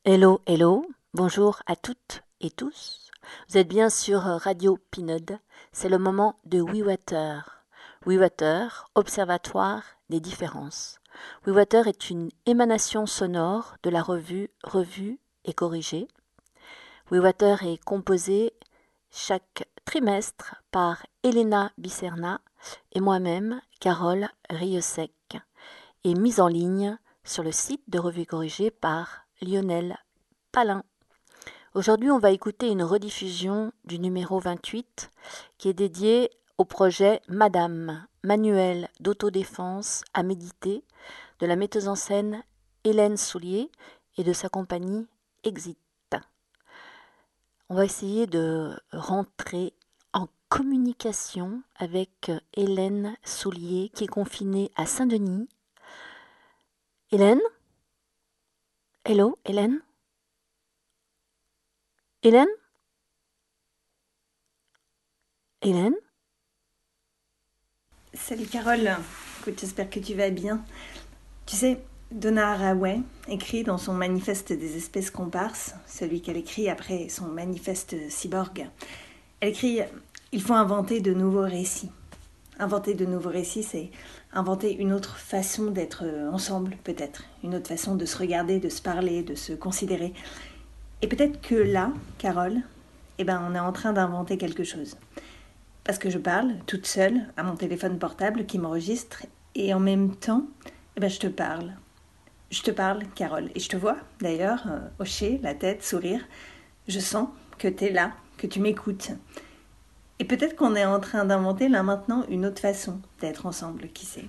Hello, hello, bonjour à toutes et tous. Vous êtes bien sur Radio Pinode, c'est le moment de WeWater. WeWater, Observatoire des différences. WeWater est une émanation sonore de la revue Revue et Corrigée. WeWater est composé chaque trimestre par Elena Biserna et moi-même, Carole Riosec, et mise en ligne sur le site de Revue et Corrigée par Lionel Palin. Aujourd'hui, on va écouter une rediffusion du numéro 28 qui est dédié au projet Madame, manuel d'autodéfense à méditer de la metteuse en scène Hélène Soulier et de sa compagnie Exit. On va essayer de rentrer en communication avec Hélène Soulier qui est confinée à Saint-Denis. Hélène? Hello, Hélène? Hélène? Hélène? Salut Carole, écoute, j'espère que tu vas bien. Tu sais, Donna Haraway écrit dans son manifeste des espèces comparses, celui qu'elle écrit après son manifeste cyborg, elle écrit « Il faut inventer de nouveaux récits ». Inventer de nouveaux récits, c'est inventer une autre façon d'être ensemble, peut-être. Une autre façon de se regarder, de se parler, de se considérer. Et peut-être que là, Carole, on est en train d'inventer quelque chose. Parce que je parle, toute seule, à mon téléphone portable qui m'enregistre, et en même temps, je te parle. Je te parle, Carole, et je te vois, d'ailleurs, hocher la tête, sourire. Je sens que tu es là, que tu m'écoutes. Et peut-être qu'on est en train d'inventer là maintenant une autre façon d'être ensemble, qui sait.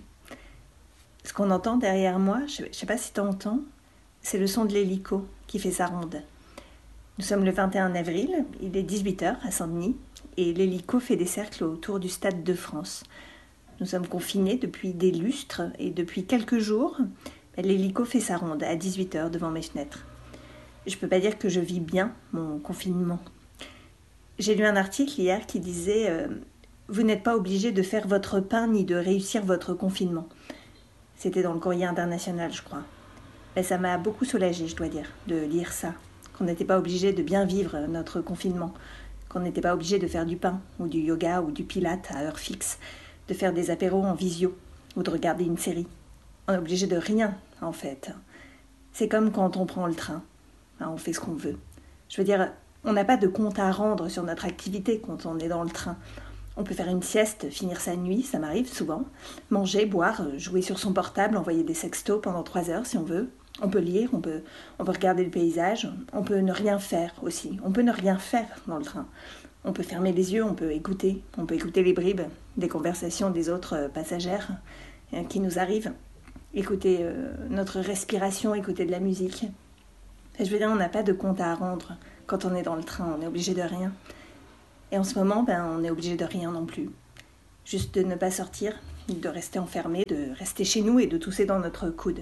Ce qu'on entend derrière moi, je ne sais pas si tu entends, c'est le son de l'hélico qui fait sa ronde. Nous sommes le 21 avril, il est 18h à Saint-Denis, et l'hélico fait des cercles autour du Stade de France. Nous sommes confinés depuis des lustres, et depuis quelques jours, l'hélico fait sa ronde à 18h devant mes fenêtres. Je ne peux pas dire que je vis bien mon confinement. J'ai lu un article hier qui disait « Vous n'êtes pas obligé de faire votre pain ni de réussir votre confinement ». C'était dans le Courrier international, je crois. Ça m'a beaucoup soulagée, je dois dire, de lire ça. Qu'on n'était pas obligé de bien vivre notre confinement. Qu'on n'était pas obligé de faire du pain, ou du yoga, ou du pilate à heure fixe, de faire des apéros en visio, ou de regarder une série. On est obligé de rien, en fait. C'est comme quand on prend le train. On fait ce qu'on veut. Je veux dire, on n'a pas de compte à rendre sur notre activité quand on est dans le train. On peut faire une sieste, finir sa nuit, ça m'arrive souvent. Manger, boire, jouer sur son portable, envoyer des sextos pendant 3 heures si on veut. On peut lire, on peut regarder le paysage. On peut ne rien faire aussi. On peut ne rien faire dans le train. On peut fermer les yeux, on peut écouter les bribes des conversations des autres passagères qui nous arrivent. Écouter notre respiration, écouter de la musique. Je veux dire, on n'a pas de compte à rendre quand on est dans le train, on est obligé de rien. Et en ce moment, on est obligé de rien non plus. Juste de ne pas sortir, de rester enfermé, de rester chez nous et de tousser dans notre coude.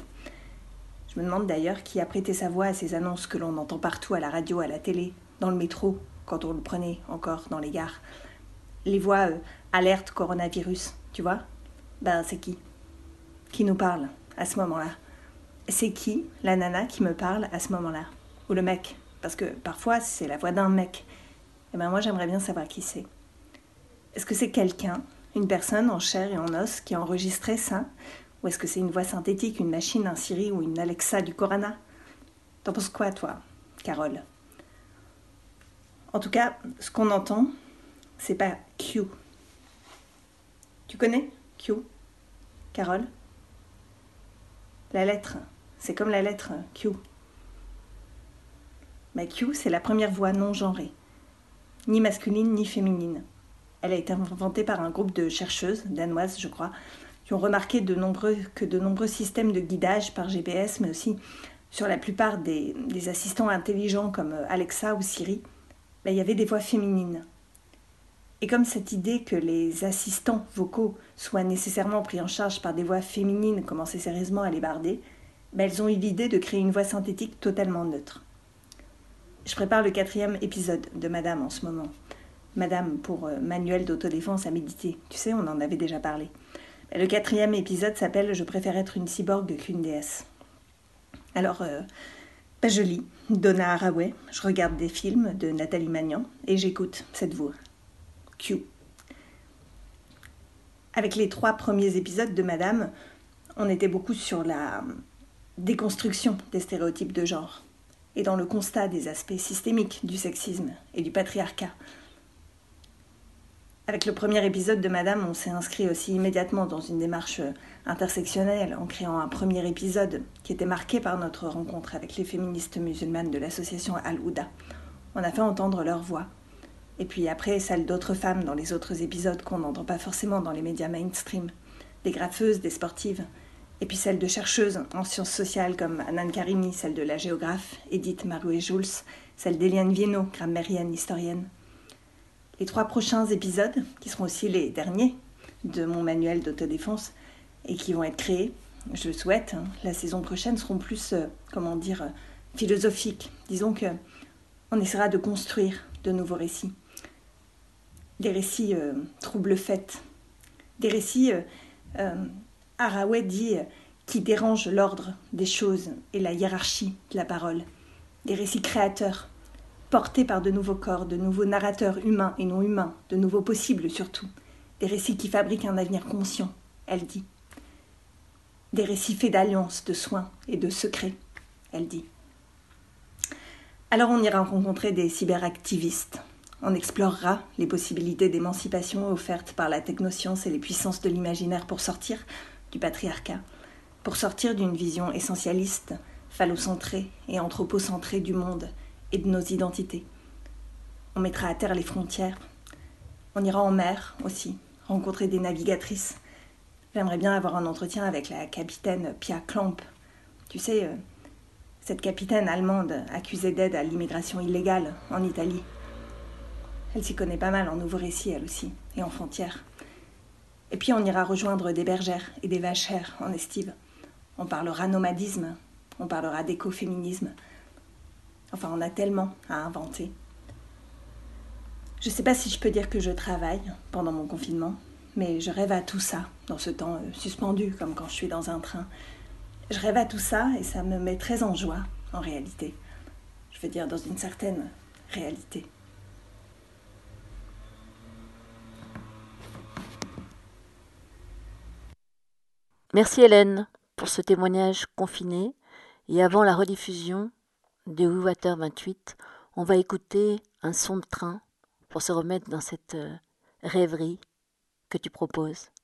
Je me demande d'ailleurs qui a prêté sa voix à ces annonces que l'on entend partout à la radio, à la télé, dans le métro, quand on le prenait encore dans les gares. Les voix alerte coronavirus, tu vois ? C'est qui ? Qui nous parle à ce moment-là ? C'est qui, la nana, qui me parle à ce moment-là ? Ou le mec ? Parce que parfois, c'est la voix d'un mec. Moi, j'aimerais bien savoir qui c'est. Est-ce que c'est quelqu'un, une personne en chair et en os qui a enregistré ça ? Ou est-ce que c'est une voix synthétique, une machine, un Siri ou une Alexa du Corana ? T'en penses quoi, toi, Carole ? En tout cas, ce qu'on entend, c'est pas Q. Tu connais Q, Carole ? La lettre, c'est comme la lettre Q. Q, c'est la première voix non genrée, ni masculine ni féminine. Elle a été inventée par un groupe de chercheuses, danoises je crois, qui ont remarqué que de nombreux systèmes de guidage par GPS, mais aussi sur la plupart des assistants intelligents comme Alexa ou Siri, il y avait des voix féminines. Et comme cette idée que les assistants vocaux soient nécessairement pris en charge par des voix féminines commençait sérieusement à les barder, elles ont eu l'idée de créer une voix synthétique totalement neutre. Je prépare le 4e épisode de Madame en ce moment. Madame pour manuel d'autodéfense à méditer. Tu sais, on en avait déjà parlé. Le 4e épisode s'appelle « Je préfère être une cyborg qu'une déesse ». Alors, Je lis Donna Haraway, je regarde des films de Nathalie Magnan et j'écoute cette voix. Q. Avec les 3 premiers épisodes de Madame, on était beaucoup sur la déconstruction des stéréotypes de genre et dans le constat des aspects systémiques du sexisme et du patriarcat. Avec le premier épisode de Madame, on s'est inscrit aussi immédiatement dans une démarche intersectionnelle en créant un premier épisode qui était marqué par notre rencontre avec les féministes musulmanes de l'association Al-Houda. On a fait entendre leur voix. Et puis après, celle d'autres femmes dans les autres épisodes qu'on n'entend pas forcément dans les médias mainstream. Des graffeuses, des sportives. Et puis celle de chercheuses en sciences sociales comme Anan Karimi, celle de la géographe Edith Marouet-Jules, celle d'Eliane Viennot, grammairienne, historienne. Les 3 prochains épisodes, qui seront aussi les derniers de mon manuel d'autodéfense et qui vont être créés, je le souhaite, la saison prochaine seront plus, philosophiques. Disons qu'on essaiera de construire de nouveaux récits. Des récits trouble-fêtes. Des récits, Haraway dit, qui dérangent l'ordre des choses et la hiérarchie de la parole. Des récits créateurs, portés par de nouveaux corps, de nouveaux narrateurs humains et non humains, de nouveaux possibles surtout. Des récits qui fabriquent un avenir conscient, elle dit. Des récits faits d'alliances, de soins et de secrets, elle dit. Alors on ira rencontrer des cyberactivistes. On explorera les possibilités d'émancipation offertes par la technoscience et les puissances de l'imaginaire pour sortir du patriarcat, pour sortir d'une vision essentialiste, phallocentrée et anthropocentrée du monde et de nos identités. On mettra à terre les frontières. On ira en mer aussi, rencontrer des navigatrices. J'aimerais bien avoir un entretien avec la capitaine Pia Klamp. Tu sais, cette capitaine allemande accusée d'aide à l'immigration illégale en Italie. Elle s'y connaît pas mal en nouveaux récits, elle aussi, et en frontières. Et puis on ira rejoindre des bergères et des vachères en estive. On parlera nomadisme, on parlera d'écoféminisme. Enfin, on a tellement à inventer. Je sais pas si je peux dire que je travaille pendant mon confinement, mais je rêve à tout ça, dans ce temps suspendu, comme quand je suis dans un train. Je rêve à tout ça et ça me met très en joie, en réalité. Je veux dire, dans une certaine réalité. Merci Hélène pour ce témoignage confiné. Et avant la rediffusion de We Water 28, on va écouter un son de train pour se remettre dans cette rêverie que tu proposes.